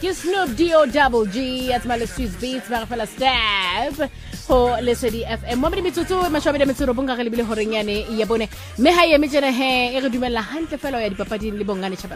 ke Snoop D-O-double-G at mala Swiss Beats ba fela stab ho Lesedi FM mo metsotso mashome le metsoro bonga re lebile horeng yane ya bone me ha ye metjena he e re dumella hantle fela ya dipapading le bongane